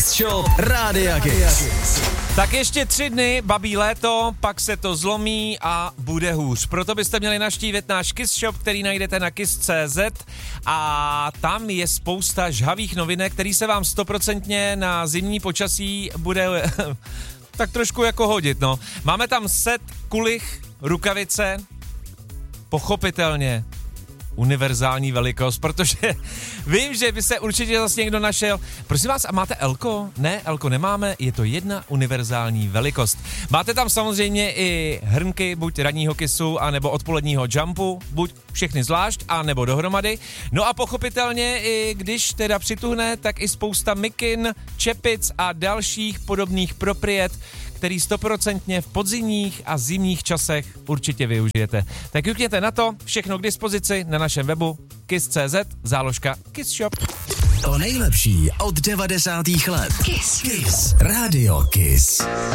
Kiss Shop Rádia Kiss. Tak ještě 3 dny, babí léto, pak se to zlomí a bude hůř. Proto byste měli navštívit náš Kiss Shop, který najdete na kiss.cz a tam je spousta žhavých novinek, který se vám 100% na zimní počasí bude tak trošku jako hodit, no. Máme tam set kulich, rukavice, pochopitelně univerzální velikost, protože vím, že by se určitě zase někdo našel. Prosím vás, a máte Elko? Ne, Elko nemáme, je to jedna univerzální velikost. Máte tam samozřejmě i hrnky, buď ranního kissu, anebo odpoledního jumpu, buď všechny zvlášť, anebo dohromady. No a pochopitelně, i když teda přituhne, tak i spousta mikin, čepic a dalších podobných propriet, který 100% v podzimních a zimních časech určitě využijete. Tak klikněte na to, všechno k dispozici na našem webu kiss.cz, záložka Kiss Shop. To nejlepší od 90. let. Kiss. Kiss. Radio Kiss.